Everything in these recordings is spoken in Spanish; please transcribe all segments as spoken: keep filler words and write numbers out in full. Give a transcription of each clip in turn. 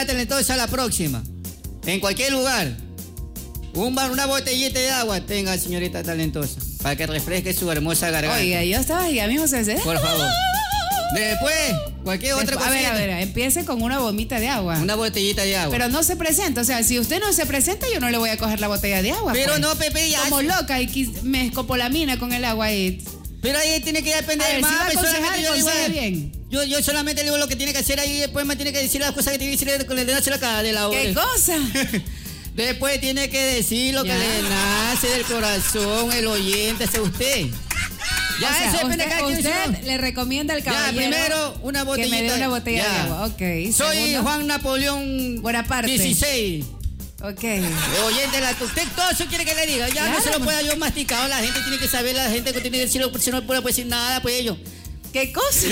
señorita talentosa la próxima. En cualquier lugar. Un bar, una botellita de agua tenga, señorita talentosa. Para que refresque su hermosa garganta. Oiga, yo estaba ya mismo se hace. Por favor. Después, cualquier otra cosa. A ver, a ver, empiece con una bombita de agua. Una botellita de agua. Pero no se presenta, o sea, si usted no se presenta, yo no le voy a coger la botella de agua. Pero pues. no, Pepe, ya. Como loca y quis- me escopolamina con el agua ahí. Pero ahí tiene que depender A ver, más. si va a pues, aconsejar, solamente yo digo, aconseje eh, bien. Yo, yo solamente le digo lo que tiene que hacer ahí y después me tiene que decir las cosas que tiene que decir con el de la cara de la hora. ¿Qué cosa? Después tiene que decir lo Ya. que le nace del corazón, el oyente, es usted. Ya, O sea, eso depende de cada usted, quien, usted ¿no? le recomienda al Ya, caballero primero una botellita. que me dé una botella Ya. de agua. Ok. Soy Segundo, Juan Napoleón Bonaparte. dieciséis. Ok. Oyente, la, usted todo eso quiere que le diga. Ya Claro, no se lo pues. pueda yo masticado. La gente tiene que saber, la gente que tiene que decirlo, si no puede decir nada, pues ellos. ¿Qué cosa?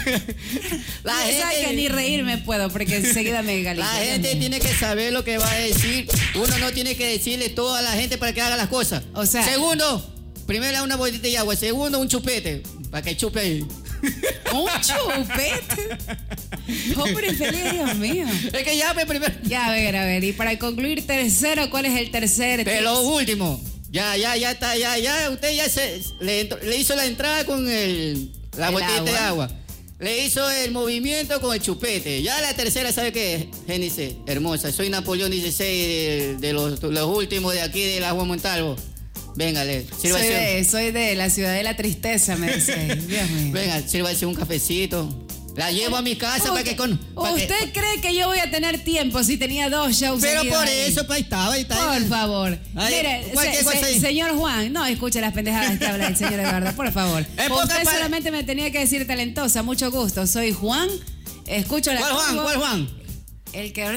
La Ya gente, sabe que ni reírme puedo porque enseguida me galicia. la gente tiene que saber lo que va a decir. Uno no tiene que decirle todo a la gente para que haga las cosas. O sea- Segundo, primero una botellita de agua. Segundo, un chupete. Para que chupe ahí. Un chupete. Pobre infeliz, Dios mío. Es que ya, pues, primero. Ya, a ver, a ver. Y para concluir, tercero, ¿cuál es el tercer? Pero tips? lo último. Ya, ya, ya está, ya, ya. Usted ya se, le, entró- le hizo la entrada con el, la El botellita de agua. agua. Le hizo el movimiento con el chupete. Ya la tercera, ¿sabe qué es? Génice, hermosa. Soy Napoleón dieciséis de, de los, los últimos de aquí de la Juan Montalvo. Véngale, Soy sírvase. de, soy de la ciudad de la tristeza, me dice. Dios mío. Venga, sírvase un cafecito. La llevo a mi casa para que con. para que- ¿Usted cree que yo voy a tener tiempo si tenía dos shows pero seguidos por ahí? eso, pues ahí estaba, ahí estaba. Por favor. Ay, Mire, cualquier se- cosa se- ahí. señor Juan, no escuche las pendejadas que habla el señor Eduardo, por favor. En pocas Usted pa- solamente me tenía que decir talentosa, mucho gusto. Soy Juan, escucho la ¿Cuál Juan? ¿Cuál Juan? El que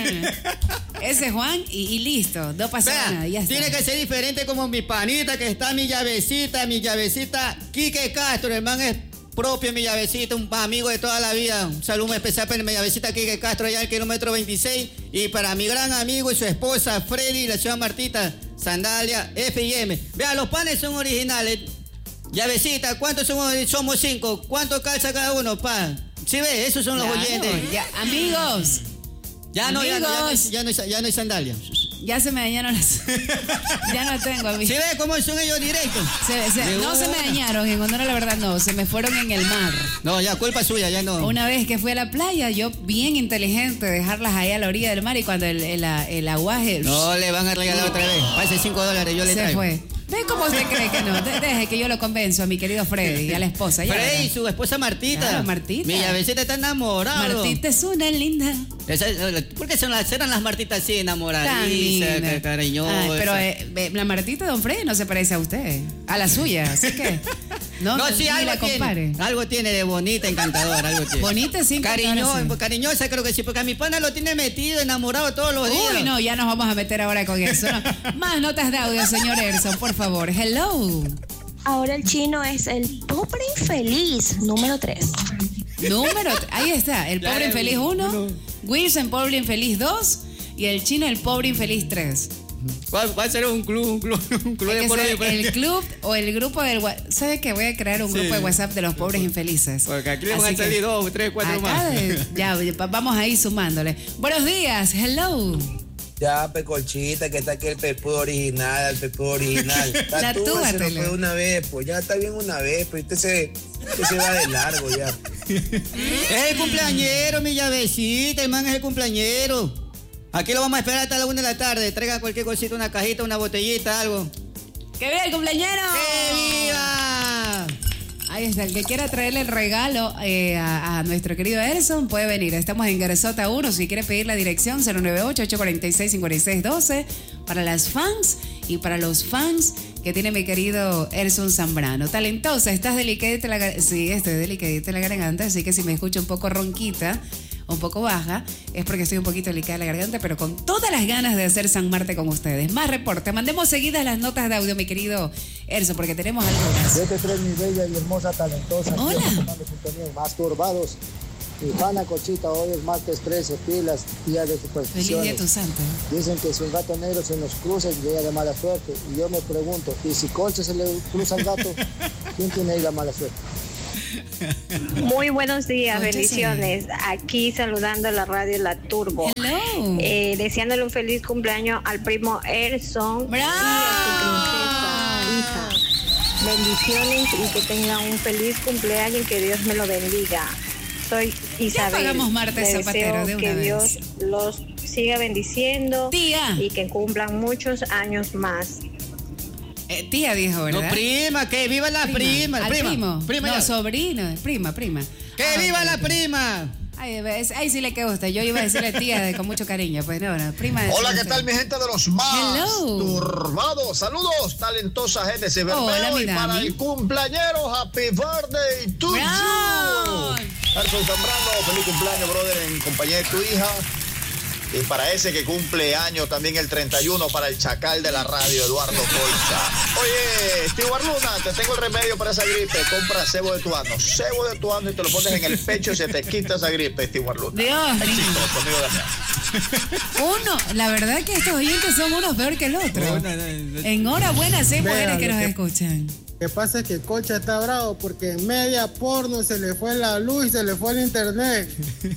ese Juan y, y listo, no pasa Vea, nada, ya está. tiene que ser diferente como mi panita, que está mi llavecita, mi llavecita, Quique Castro, el man es propio, mi llavecita, un amigo de toda la vida. Un saludo muy especial para mi llavecita Quique Castro, allá en el kilómetro veintiséis. Y para mi gran amigo y su esposa, Freddy, y la señora Martita, Sandalia, F y M. Vea, los panes son originales. Llavecita, ¿cuántos somos? Somos cinco. ¿Cuánto calza cada uno, pa? ¿Sí ve? Esos son los Claro, oyentes. ya, amigos, Ya no, ya no, ya no, Amigos. ya no, hay- ya no hay sandalia. ya se me dañaron las... ya no tengo, ¿Sí amigos. ve cómo son ellos directos? Se- se- De no se me una. dañaron, en honor a la verdad no, se me fueron en el mar. No, ya, culpa suya, ya no. Una vez que fui a la playa, yo bien inteligente, dejarlas ahí a la orilla del mar y cuando el, el, el aguaje No le van a regalar otra vez. Pase cinco dólares, yo le se traigo. fue. ¿Ve cómo usted cree que no? De- Deje que yo lo convenzo a mi querido Freddy y a la esposa. Ya Freddy y verá. su esposa Martita. Claro, Martita. Mi llavecita está enamorada. Martita es una linda. Esa- ¿Por qué son las, eran las Martitas así Tan enamoradizas, linda. ca- cariñosas? Ay, pero eh, ve, la Martita de Don Freddy no se parece a usted, a la suya, así que no, No, sí, ni algo la compare. tiene. Algo tiene de bonita, encantadora. Algo tiene. Bonita, sí, Cariño, encantadora, sí. cariñosa, creo que sí, porque a mi pana lo tiene metido, enamorado todos los días. Uy, no, ya nos vamos a meter ahora con eso. ¿no? Más notas de audio, señor Erson, por favor. Hello. Ahora el chino es el pobre infeliz número tres. Número, ahí está, el pobre Ya, infeliz uno, uno. Wilson, pobre infeliz dos y el chino, el pobre infeliz tres. Va, va a ser un club, un club, un club Hay de que por ser ahí. el club o el grupo del WhatsApp. ¿Sabe qué? Voy a crear un Sí. grupo de WhatsApp de los pobres infelices. Porque aquí le van Así a que salir dos, tres, cuatro acá más. de- ya, va- vamos a ir sumándole. Buenos días, hello. Ya, Pecolchita, que está aquí el pepudo original, el pepudo original. La Tatúaselo, túbatela. pues, una vez, pues ya está bien una vez, pues usted se, usted se va de largo ya. Es el cumpleañero, mi llavecita, el man es el cumpleañero. Aquí lo vamos a esperar hasta la una de la tarde. Traigan cualquier cosita, una cajita, una botellita, algo. ¡Que viva el cumpleañero! ¡Que viva! Ahí está, el que quiera traerle el regalo eh, a, a nuestro querido Erson puede venir. Estamos en Garzota uno, si quiere pedir la dirección cero nueve ocho, ocho cuatro seis, cinco seis uno dos para las fans y para los fans que tiene mi querido Erson Zambrano. Talentosa, estás delicadita la garganta. Sí, estoy delicadita la garganta, así que si me escucho un poco ronquita, un poco baja, es porque estoy un poquito delicada la garganta, pero con todas las ganas de hacer San Marte con ustedes. Más reporte, mandemos seguidas las notas de audio, mi querido Erson, porque tenemos algunas. siete tres, mi bella y hermosa talentosa. Hola. Quiero tomarme sintonía, más turbados. Mi pana Cochita, hoy es martes trece, pilas, día de Feliz supersticiones. día tu santo. Dicen que si un gato negro se nos cruza es día de mala suerte. Y yo me pregunto, ¿y si Concha se le cruza al gato? ¿Quién tiene ahí la mala suerte? Muy buenos días, Oye, bendiciones. Aquí saludando a la radio La Turbo. Hello. Eh, deseándole un feliz cumpleaños al primo Erson ¡Bravo! y a su princesa hija. Bendiciones y que tenga un feliz cumpleaños y que Dios me lo bendiga. Soy Isabel. pagamos martes Le zapatero deseo de una que vez. Dios los siga bendiciendo Tía. y que cumplan muchos años más. Eh, tía dijo, ¿verdad? No, prima, que viva la prima. ¿Al prima, primo? prima no, ya. sobrino, prima, prima. Que Ah, viva ok, la ok. prima. Ay, ves, ahí sí le quedó usted. Yo iba a decirle tía de- con mucho cariño. Pues no, no, prima. Hola, ¿qué tal mi gente de los más Hello. turbados? Saludos, talentosa gente de Hola, Ciberbeo. mi Y para Dami. el cumpleañero, happy birthday to ¡Bravo! you. Erson Zambrano, feliz cumpleaños, brother, en compañía de tu hija. Y para ese que cumple años también el treinta y uno, para el chacal de la radio, Eduardo Colcha. Oye, Stewart Luna, te tengo el remedio para esa gripe. Compra cebo de tuano. Cebo de tuano y te lo pones en el pecho y se te quita esa gripe, Stewart Luna. Dios mío. Éxito, conmigo Damián. Uno, la verdad que estos oyentes son unos peor que el otro. No, no, no. Enhorabuena, seis Vea, mujeres que lo nos que- escuchan. Lo que pasa es que Colcha está bravo porque en media porno se le fue la luz y se le fue el internet.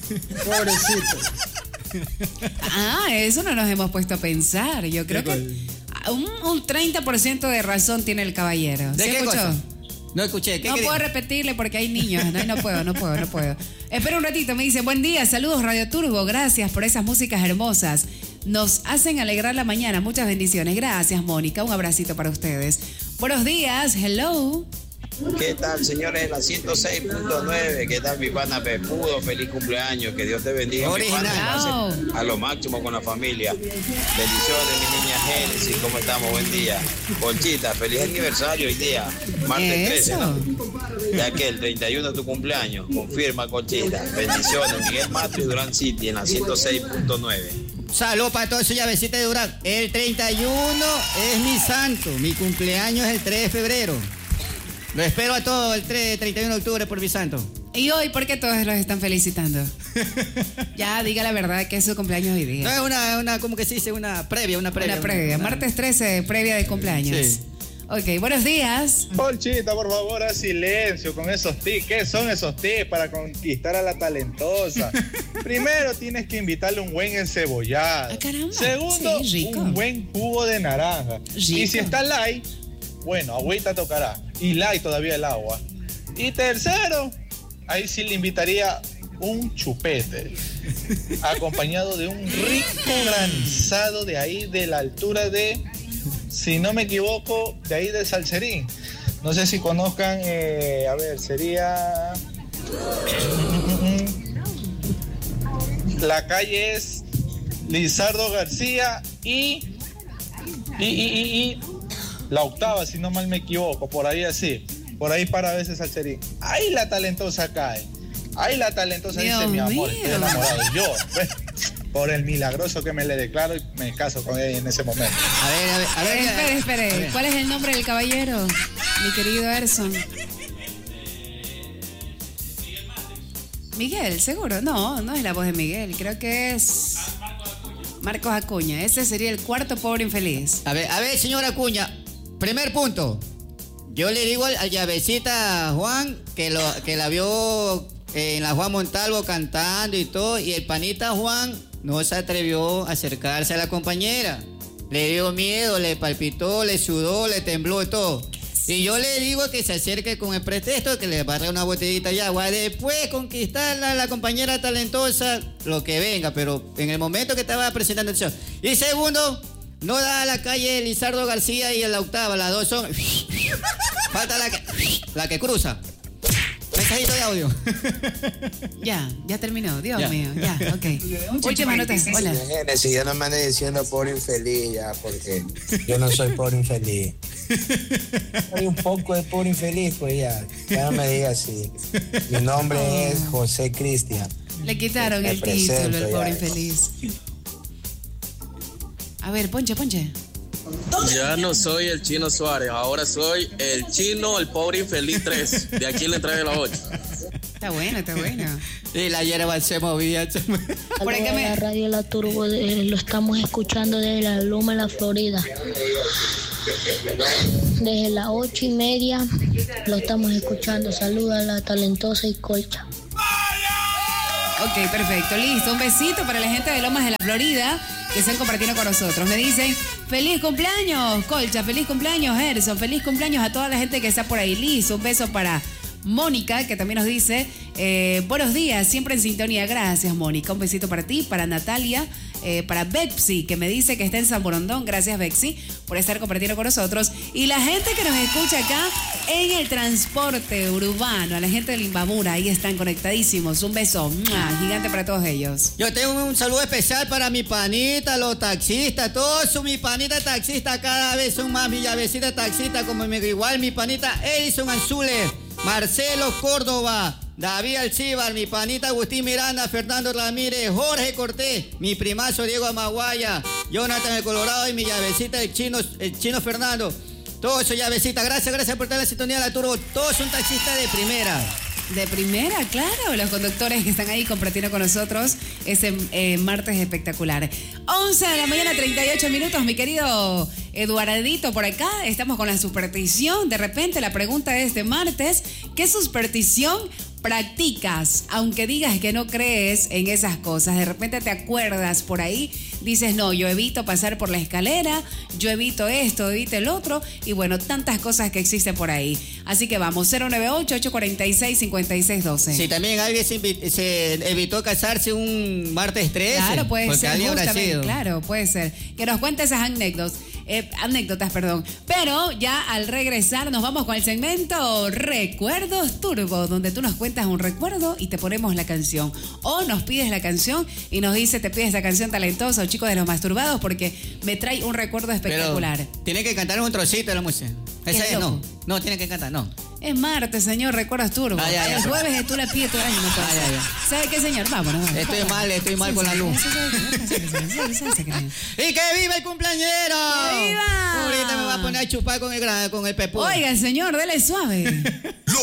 Pobrecito. Ah, eso no nos hemos puesto a pensar. Yo creo que un, un treinta por ciento de razón tiene el caballero. ¿De ¿Sí qué escuchó? cosa? No escuché. ¿Qué No quería? puedo repetirle porque hay niños. No, no puedo, no puedo, no puedo. Espera un ratito, me dice, buen día, saludos Radio Turbo, gracias por esas músicas hermosas. Nos hacen alegrar la mañana, muchas bendiciones. Gracias, Mónica, un abracito para ustedes. Buenos días, hello. ¿Qué tal, señores de la ciento seis punto nueve? ¿Qué tal, mi pana Pepudo? Feliz cumpleaños, que Dios te bendiga. Mi Original. pana, Wow. pase a lo máximo con la familia. Bendiciones, mi niña Génesis, ¿cómo estamos? Buen día. Conchita, feliz aniversario hoy día, martes trece, Eso. ¿no? Ya que el treinta y uno es tu cumpleaños, confirma, Conchita. Bendiciones, Miguel Matri, Durán City, en la ciento seis punto nueve. Salud para todos esos llavecitas de Durán. El treinta y uno es mi santo. Mi cumpleaños es el tres de febrero. Lo espero a todos el tres, treinta y uno de octubre por mi santo. Y hoy, ¿por qué todos los están felicitando? Ya, diga la verdad que es su cumpleaños hoy día. No es una, una, ¿cómo que se dice? Una previa, una previa. Una previa, Una- martes trece, previa de cumpleaños. Sí. Ok, buenos días. Colchita, por favor, haz silencio con esos tips. ¿Qué son esos tips para conquistar a la talentosa? Primero tienes que invitarle un buen encebollado. Ah, caramba. Segundo, Sí, rico. un buen jugo de naranja. Y Rico. si está light, bueno, agüita tocará. Y light todavía el agua. Y tercero, ahí sí le invitaría un chupete, acompañado de un rico granizado de ahí de la altura de, si no me equivoco, de ahí de Salcerín. No sé si conozcan, eh, a ver, sería... La calle es Lizardo García y... Y, y, y, y la octava, si no mal me equivoco, por ahí así. Por ahí para veces Salcerín. Ahí la talentosa cae. Ahí la talentosa Dios dice, mi amor, mío. estoy enamorado. Yo, pues, por el milagroso que me le declaro y me caso con ella en ese momento. A ver, a ver, a ver. Espere, espere, a espere. ver. ¿Cuál es el nombre del caballero? Mi querido Erson. Miguel, seguro. No, no es la voz de Miguel. Creo que es Marcos Acuña. Ese sería el cuarto pobre infeliz. A ver, a ver, señora Acuña. Primer punto. Yo le digo al, al llavecita Juan que, lo, que la vio en la Juan Montalvo cantando y todo. Y el panita Juan no se atrevió a acercarse a la compañera. Le dio miedo, le palpitó, le sudó, le tembló y todo. Y yo le digo que se acerque con el pretexto de que le barre una botellita de agua. Después conquistarla a la compañera talentosa, lo que venga, pero en el momento que estaba presentando el show. Y segundo, no da a la calle Lizardo García y en la octava, las dos son... Falta la que, la que cruza. Mensajito de audio. Ya, ya terminó. Dios Ya. mío, ya, ok. Última nota. Hola. Si ya no me andes diciendo pobre infeliz ya, porque yo no soy pobre infeliz. Soy un poco de pobre infeliz, pues ya. Ya no me digas así. Mi nombre es José Cristian. Le quitaron Me el presento, título, el pobre ya. infeliz. A ver, ponche, ponche. Ya no soy el Chino Suárez, ahora soy el Chino, el pobre infeliz tres. De aquí le trae la ocho. Está bueno, está bueno. Y la hierba se movía. Se movía. Por acá La me... radio La Turbo, eh, lo estamos escuchando desde la Loma, la Florida. desde las ocho y media lo estamos escuchando. Saluda a la talentosa y Colcha. Ok, perfecto, listo. Un besito para la gente de Lomas de la Florida que están compartiendo con nosotros. Me dicen, feliz cumpleaños, Colcha, feliz cumpleaños, Gerson, feliz cumpleaños a toda la gente que está por ahí. Listo, un beso para Mónica, que también nos dice, eh, buenos días, siempre en sintonía. Gracias, Mónica. Un besito para ti, para Natalia, eh, para Betsy, que me dice que está en San Borondón. Gracias, Betsy, por estar compartiendo con nosotros. Y la gente que nos escucha acá en el transporte urbano, a la gente de Limbamura, ahí están conectadísimos. Un beso ¡mua! Gigante para todos ellos. Yo tengo un saludo especial para mi panita, los taxistas, todos son mi panita taxista, cada vez son más mi llavecita taxista, como mi, igual mi panita Edison Anzules, Marcelo Córdoba, David Alcíbar, mi panita Agustín Miranda, Fernando Ramírez, Jorge Cortés, mi primazo Diego Amaguaya, Jonathan el Colorado y mi llavecita el chino, el chino Fernando. Todos son llavecitas. Gracias, gracias por estar en la sintonía de la Turbo. Todos son taxistas de primera. De primera, claro, los conductores que están ahí compartiendo con nosotros ese eh, martes espectacular. once de la mañana, treinta y ocho minutos, mi querido Eduardito por acá. Estamos con la superstición. De repente la pregunta de este martes, ¿qué superstición practicas? Aunque digas que no crees en esas cosas, de repente te acuerdas por ahí, dices, no, yo evito pasar por la escalera, yo evito esto, evito el otro, y bueno, tantas cosas que existen por ahí. Así que vamos, cero nueve ocho, ocho cuatro seis, cinco seis uno dos. Si también alguien se, invi- se evitó casarse un martes trece. Claro, puede porque ser, alguien habrá justamente, sido. claro, puede ser. Que nos cuente esas anécdotas. Eh, anécdotas, perdón. Pero ya al regresar nos vamos con el segmento Recuerdos Turbo, donde tú nos cuentas un recuerdo y te ponemos la canción. O nos pides la canción y nos dice, te pides esta canción talentosa o chicos de los masturbados porque me trae un recuerdo espectacular. Pero tiene que cantar un trocito de la música. Esa es, no. No, tiene que cantar, no. Es martes, señor, Recuerdos Turbo. Ah, ya, ya, el pero... jueves tú la pides, tú la no puede ah, ser. ya, ya. ¿Sabe qué, señor? Vámonos. vámonos. Estoy mal, estoy mal sí, con sí, la luz. ¡Y que viva el cumpleañero! ¡Que viva! Ahorita me va a poner a chupar con el, con el pepón. Oiga, señor, dele suave.